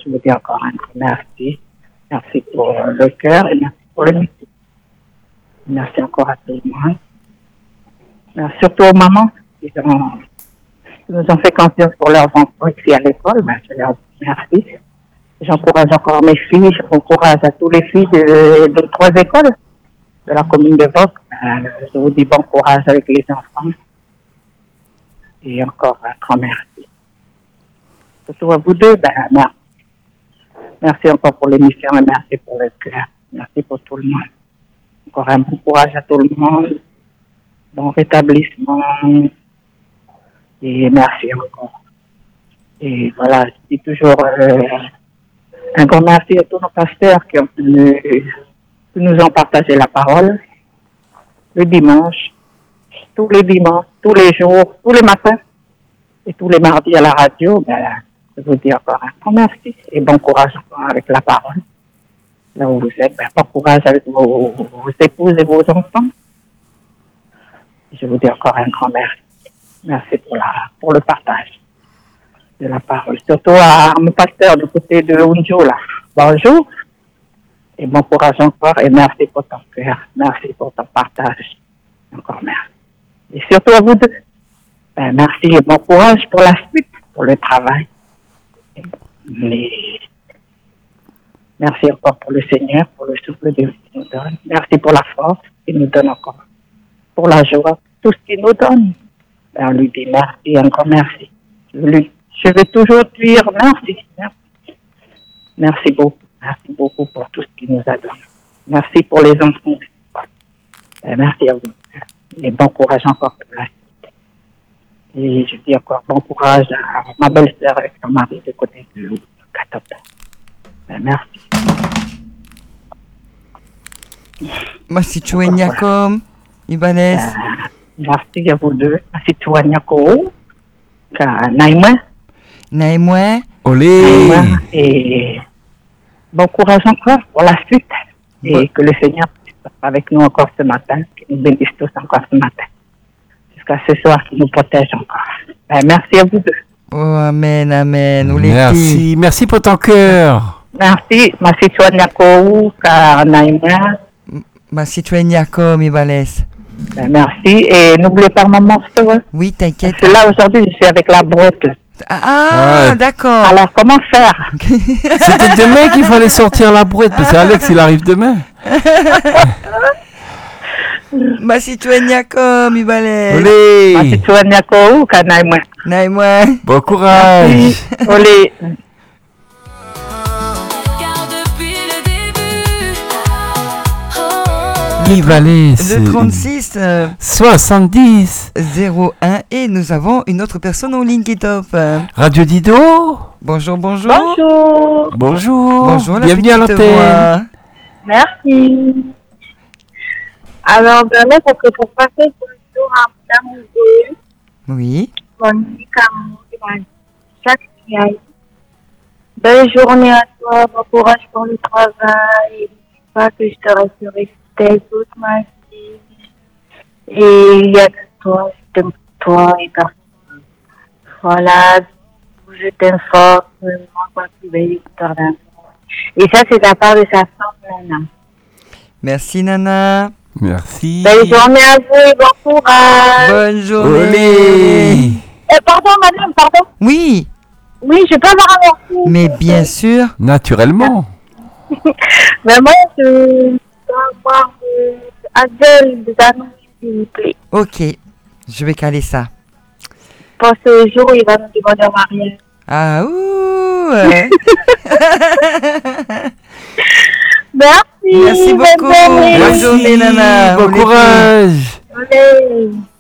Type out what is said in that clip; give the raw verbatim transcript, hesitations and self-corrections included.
je vous dis encore un grand merci. Merci pour le cœur et merci pour le métier. Merci encore à tout le monde. Merci surtout aux mamans qui, ont, qui nous ont fait confiance pour leurs enfants ici à l'école. Ben, je leur dis merci. J'encourage encore mes filles, j'encourage à tous les filles de, de trois écoles de la commune de Vox. Ben, je vous dis bon courage avec les enfants. Et encore un grand merci. Surtout à vous deux, ben, merci. Merci encore pour l'émission et merci pour le cœur. Merci pour tout le monde. Encore un bon courage à tout le monde. Bon rétablissement. Et merci encore. Et voilà, je dis toujours euh, un grand merci à tous nos pasteurs qui, ont, euh, qui nous ont partagé la parole le dimanche, tous les dimanches, tous les jours, tous les matins et tous les mardis à la radio. Ben, je vous dis encore un grand merci et bon courage encore avec la parole. Là où vous êtes, ben, bon courage avec vos, vos épouses et vos enfants. Je vous dis encore un grand merci. Merci pour, la, pour le partage de la parole. Surtout à mon pasteur du côté de Unjo, là. Bonjour et bon courage encore et merci pour ton cœur. Merci pour ton partage. Encore merci. Et surtout à vous deux. Ben, merci et bon courage pour la suite, pour le travail. Mais merci encore pour le Seigneur, pour le souffle de Dieu qu'il nous donne. Merci pour la force qu'il nous donne encore. Pour la joie, tout ce qu'il nous donne. Ben, on lui dit merci, un grand merci. Je, lui, je vais toujours dire merci, merci. Merci beaucoup. Merci beaucoup pour tout ce qu'il nous a donné. Merci pour les enfants. Ben, merci à vous. Et bon courage encore pour la suite. Et je dis encore bon courage à ma belle-sœur avec son mari de côté de Katop. Ben, merci. Merci Chouenyakom, Ibanez. Merci à vous deux. Merci Chouenyakom. Naïmoué. Naïmoué. Olé. Et bon courage encore pour la suite. Et bon. Que le Seigneur soit avec nous encore ce matin, qu'il nous bénisse tous encore ce matin. Jusqu'à ce soir, qu'il nous protège encore. Ben, merci à vous deux. Oh, amen, amen. Nous merci, merci pour ton cœur. Merci. Merci Chouenyakom, Naïmoué. Merci Chouenyakom, Ibanez. Ben, merci. Et n'oubliez pas maman, c'est vrai. Oui, t'inquiète. Parce que là, aujourd'hui, je suis avec la brotte. Ah, ah ouais. D'accord. Alors, comment faire? C'était demain qu'il fallait sortir la brouette, parce que Alex, il arrive demain. Merci Chouenyakom, Ibanez. Olé. Merci Chouenyakom, Naïmoué. Naïmoué. Bon courage. Olé. Ibanez. Le trente-six euh, soixante-dix zéro un et nous avons une autre personne en ligne qui est top. Radio Dido. Bonjour, bonjour. Bonjour. Bonjour. Bonjour, la bienvenue à l'antenne. Merci. Alors, ben là, ça serait pour passer bonjour à Madame Oudé. Oui. Monique Amour, chaque fille. Belle journée à toi, bon courage pour le travail. N'oublie pas que je te resterai fidèle toute ma vie. Et il y a que toi, je t'aime pour toi et personne. Voilà, je t'aime fort, moi, quand tu veux l'histoire d'amour. Et ça, c'est de la part de sa femme, Nana. Merci, Nana. Merci. Belle journée à vous et bon courage. Bonne journée. Olé. Eh, pardon, madame, pardon. Oui. Oui, je peux avoir un merci. Mais bien sûr. Naturellement. Mais moi, je dois avoir euh, Adèle de Danon, s'il vous plaît. Ok, je vais caler ça. Pour ce jour où il va nous demander en mariage. Ah, ouh. Ouais. Merci. Merci beaucoup. Bonne journée. Bonne journée, Nana. Bon courage. Allez.